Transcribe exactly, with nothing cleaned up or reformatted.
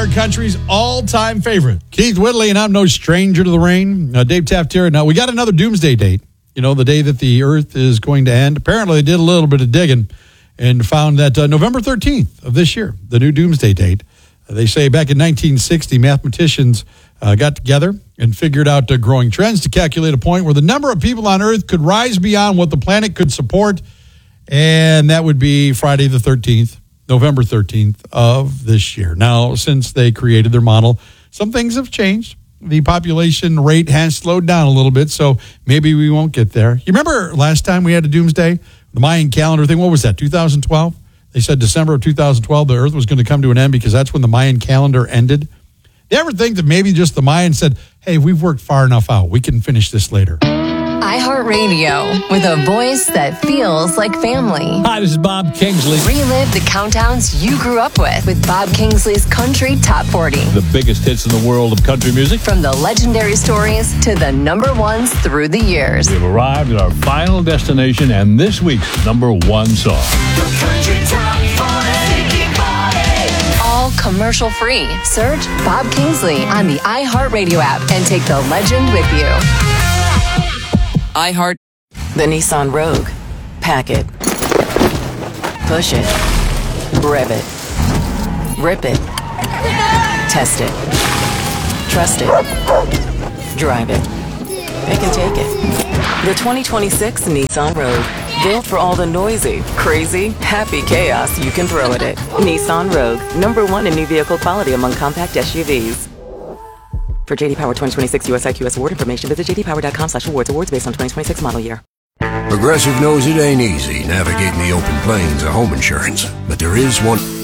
American country's all-time favorite. Keith Whitley, and I'm no stranger to the rain. Uh, Dave Taft here. Now, we got another doomsday date. You know, the day that the earth is going to end. Apparently, they did a little bit of digging and found that uh, November thirteenth of this year, the new doomsday date. Uh, they say back in nineteen sixty, mathematicians uh, got together and figured out uh, growing trends to calculate a point where the number of people on Earth could rise beyond what the planet could support. And that would be Friday the thirteenth. November thirteenth of this year. Now, since they created their model, some things have changed. The population rate has slowed down a little bit, so maybe we won't get there. You remember last time we had a doomsday? The Mayan calendar thing, what was that, two thousand twelve? They said December of two thousand twelve, the Earth was going to come to an end because that's when the Mayan calendar ended. You ever think that maybe just the Mayans said, hey, we've worked far enough out. We can finish this later. iHeartRadio, with a voice that feels like family. Hi, this is Bob Kingsley. Relive the countdowns you grew up with with Bob Kingsley's Country Top forty. The biggest hits in the world of country music. From the legendary stories to the number ones through the years. We've arrived at our final destination and this week's number one song. The Country Top forty. All commercial free. Search Bob Kingsley on the iHeartRadio app and take the legend with you. iHeart. The Nissan Rogue. Pack it. Push it. Rev it. Rip it. Test it. Trust it. Drive it. It can take it. The twenty twenty-six Nissan Rogue. Built for all the noisy, crazy, happy chaos you can throw at it. Nissan Rogue. Number one in new vehicle quality among compact S U Vs. For J D Power twenty twenty-six U S I Q S award information, visit j d power dot com slash awards. Awards based on twenty twenty-six model year. Progressive knows it ain't easy navigating the open plains of home insurance, but there is one